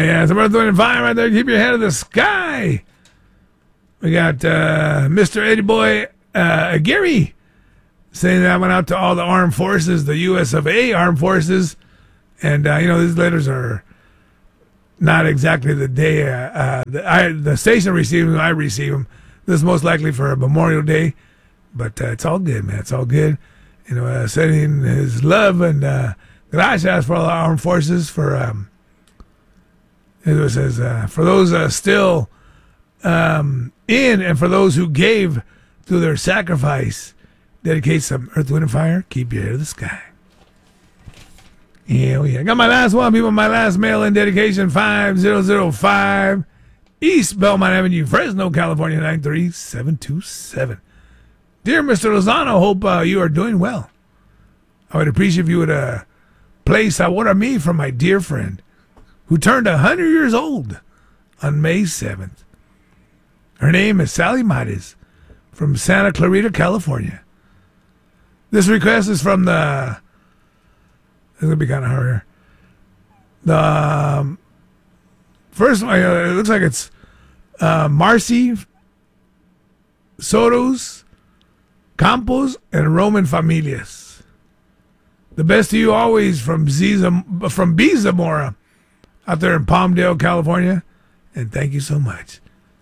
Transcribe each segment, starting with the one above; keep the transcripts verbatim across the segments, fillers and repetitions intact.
yeah, it's a Earth, Wind, and Fire right there. Keep your head in the sky. We got uh, Mister Eddie Boy uh, Gary saying that went out to all the armed forces, the U S of A armed forces. And, uh, you know, these letters are not exactly the day uh, uh, the, I, the station received them, I receive them. This is most likely for Memorial Day. But uh, it's all good, man. It's all good. You know, uh, sending his love and uh, gracias for all the armed forces for, um, it says, uh, for those uh, still um, in and for those who gave through their sacrifice, dedicate some Earth, Wind, and Fire. Keep your head to the sky. Yeah, yeah. I got my last one, people. My last mail-in dedication, five thousand five East Belmont Avenue, Fresno, California, nine three seven two seven. Dear Mister Lozano, hope uh, you are doing well. I would appreciate if you would uh, play Sabor Me from my dear friend who turned one hundred years old on May seventh. Her name is Sally Mares from Santa Clarita, California. This request is from the... It's going to be kind of hard here. The um, first one, uh, it looks like it's uh, Marcy, Sotos, Campos, and Roman Familias. The best to you always from Ziza, from B. Zamora out there in Palmdale, California. And thank you so much.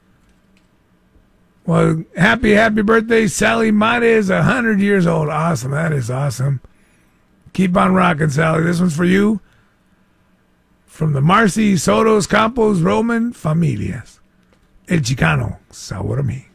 Well, happy, happy birthday, Sally Mares, one hundred years old. Awesome. That is awesome. Keep on rocking, Sally. This one's for you. From the Marcy, Sotos, Campos, Roman Familias. El Chicano, Sabor Me.